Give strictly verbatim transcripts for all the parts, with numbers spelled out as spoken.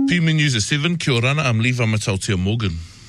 P M News at seven. Kia ora, I'm Levi Matautia Morgan.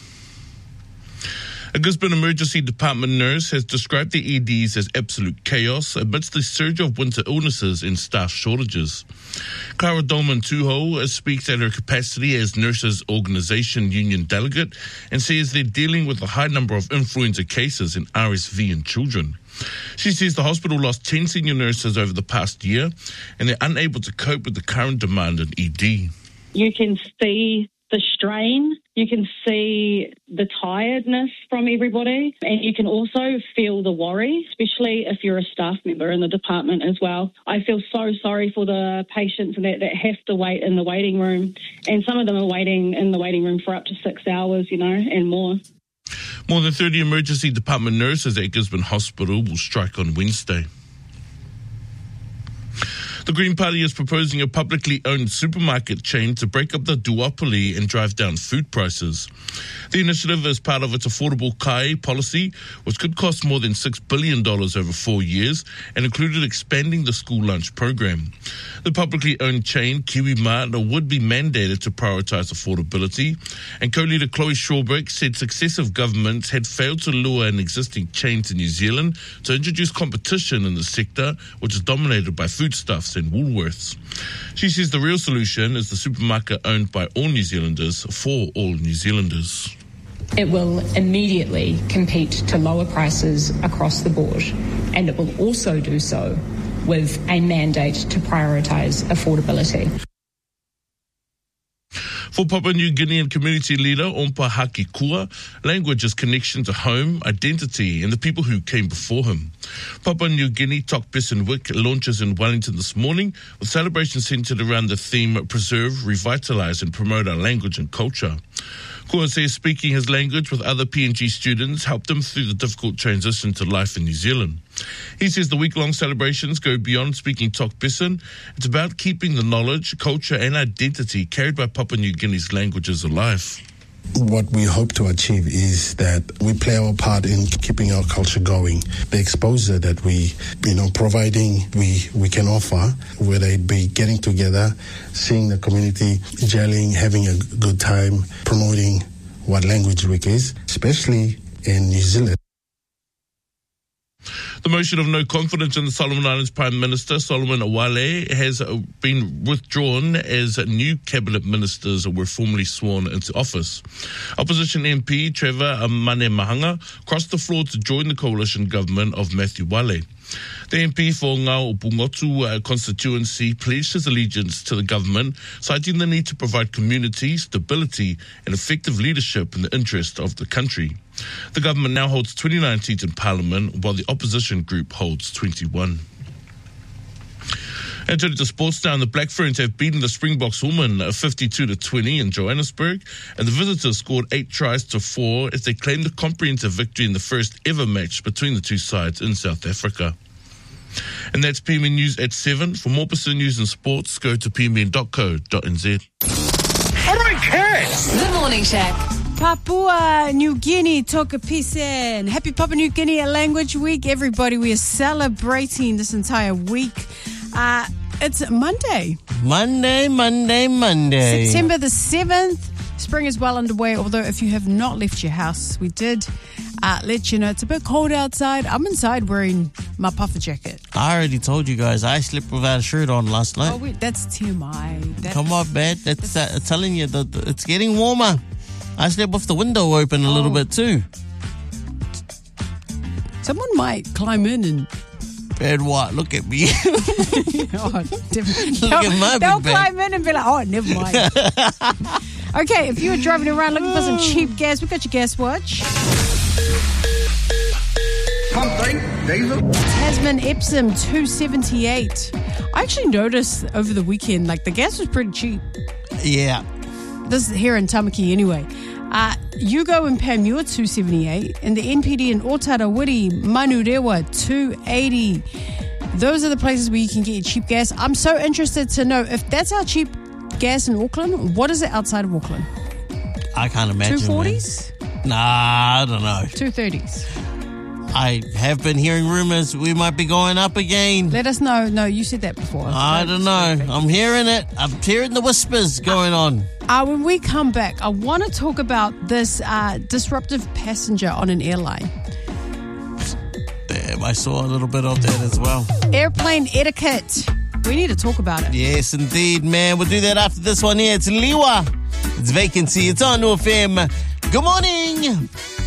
A Gisborne Emergency Department nurse has described the E Ds as absolute chaos amidst the surge of winter illnesses and staff shortages. Clara Dolman Tuho speaks at her capacity as Nurses Organisation Union delegate and says they're dealing with a high number of influenza cases and R S V in children. She says the hospital lost ten senior nurses over the past year and they're unable to cope with the current demand in E D. You can see the strain, you can see the tiredness from everybody, and you can also feel the worry, especially if you're a staff member in the department as well. I feel so sorry for the patients that, that have to wait in the waiting room, and some of them are waiting in the waiting room for up to six hours, you know, and more. More than thirty emergency department nurses at Gisborne Hospital will strike on Wednesday. The Green Party is proposing a publicly owned supermarket chain to break up the duopoly and drive down food prices. The initiative is part of its Affordable Kai policy, which could cost more than six billion dollars over four years and included expanding the school lunch program. The publicly owned chain, Kiwi Mart, would be mandated to prioritise affordability, and co-leader Chloe Shawbrick said successive governments had failed to lure an existing chain to New Zealand to introduce competition in the sector, which is dominated by foodstuffs and Woolworths. She says the real solution is the supermarket owned by all New Zealanders for all New Zealanders. It will immediately compete to lower prices across the board, and it will also do so with a mandate to prioritise affordability. For Papua New Guinean community leader Ompa Haki Kua, language is connection to home, identity, and the people who came before him. Papua New Guinea Tok Pisin Week launches in Wellington this morning with celebrations centred around the theme Preserve, Revitalise and Promote Our Language and Culture. Kua says speaking his language with other P N G students helped him through the difficult transition to life in New Zealand. He says the week-long celebrations go beyond speaking Tok Pisin. It's about keeping the knowledge, culture and identity carried by Papua New Guinea's languages alive. What we hope to achieve is that we play our part in keeping our culture going. The exposure that we, you know, providing we, we can offer, whether it be getting together, seeing the community, gelling, having a good time, promoting what Language Week is, especially in New Zealand. The motion of no confidence in the Solomon Islands Prime Minister, Solomon Awale, has been withdrawn as new cabinet ministers were formally sworn into office. Opposition M P Trevor Manemahanga crossed the floor to join the coalition government of Matthew Wale. The M P for Ngau Pungotu constituency pledged his allegiance to the government, citing the need to provide community, stability and effective leadership in the interest of the country. The government now holds twenty-nine seats in Parliament, while the opposition group holds twenty-one. And turning to sports now, the Black Ferns have beaten the Springboks women fifty-two to twenty in Johannesburg, and the visitors scored eight tries to four as they claimed the comprehensive victory in the first ever match between the two sides in South Africa. And that's P M N News at seven. For more Pacific news and sports, go to p m n dot co dot n z. I don't care! The Morning Shack. Papua New Guinea Toka Pisin. Happy Papua New Guinea Language Week, everybody. We are celebrating this entire week. Uh, it's Monday. Monday, Monday, Monday. September the seventh. Spring is well underway, although if you have not left your house, we did uh, let you know it's a bit cold outside. I'm inside wearing my puffer jacket. I already told you guys, I slept without a shirt on last night. Oh, wait, that's T M I. That's, Come on, man. That's, that's uh, telling you that it's getting warmer. I slept with the window open a little oh. bit too. Someone might climb in and... And what? Look at me. oh, Look they'll, at my they'll big climb in and be like, oh, never mind. Okay, if you were driving around looking for some cheap gas, we got your gas watch. Tasman Epsom two seventy-eight. I actually noticed over the weekend, like the gas was pretty cheap. Yeah. This is here in Tamaki anyway. Uh, Yugo and Panmure two seventy-eight, and the N P D in Otarawiri, Manurewa two eighty. Those are the places where you can get your cheap gas. I'm so interested to know if that's our cheap gas in Auckland, what is it outside of Auckland? I can't imagine. two forties? Man. Nah, I don't know. two thirties. I have been hearing rumors we might be going up again. Let us know. No, you said that before. I don't know. I'm hearing it. I'm hearing the whispers going on. Uh, when we come back, I want to talk about this uh, disruptive passenger on an airline. Damn, I saw a little bit of that as well. Airplane etiquette. We need to talk about it. Yes, indeed, man. We'll do that after this one here. It's Liwa. It's Vacancy. It's on N U F M. Good morning.